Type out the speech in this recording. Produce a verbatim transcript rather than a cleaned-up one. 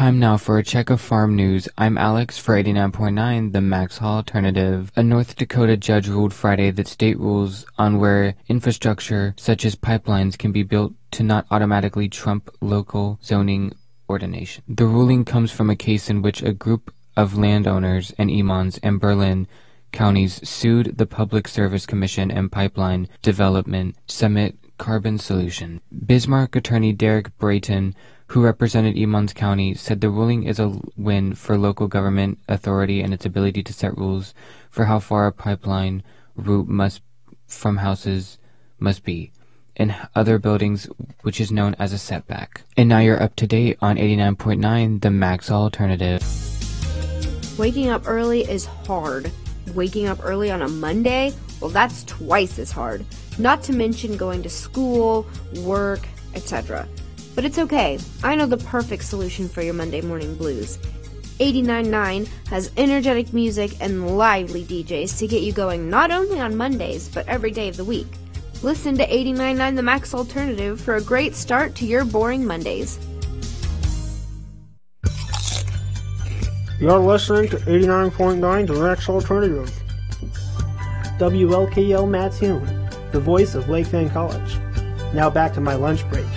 Time now for a check of farm news. I'm Alex for eighty-nine point nine, the Maxhall Alternative. A North Dakota judge ruled Friday that state rules on where infrastructure, such as pipelines, can be built to not automatically trump local zoning ordination. The ruling comes from a case in which a group of landowners in Emmons and Berlin counties sued the Public Service Commission and Pipeline Development Summit Carbon Solution. Bismarck attorney Derek Brayton, who represented Emmons County, said the ruling is a win for local government authority and its ability to set rules for how far a pipeline route must from houses must be and other buildings, which is known as a setback. And now you're up to date on eighty-nine point nine, the Maxhall Alternative. Waking up early is hard. Waking up early on a Monday? Well, that's twice as hard. Not to mention going to school, work, et cetera. But it's okay. I know the perfect solution for your Monday morning blues. eighty-nine point nine has energetic music and lively D Js to get you going not only on Mondays, but every day of the week. Listen to eighty-nine point nine The Max Alternative for a great start to your boring Mondays. You're listening to eighty-nine point nine The Max Alternative. W L K L Mattoon, the voice of Lake Van College. Now back to my lunch break.